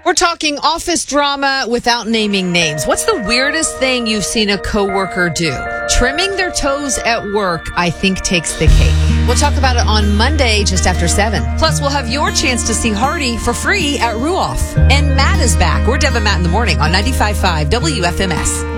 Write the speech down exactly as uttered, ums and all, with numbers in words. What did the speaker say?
We're talking office drama without naming names. What's the weirdest thing you've seen a coworker do? Trimming their toes at work, I think, takes the cake. We'll talk about it on Monday just after seven. Plus, we'll have your chance to see Hardy for free at Ruoff. And Matt is back. We're Dev and Matt in the morning on ninety-five point five W F M S.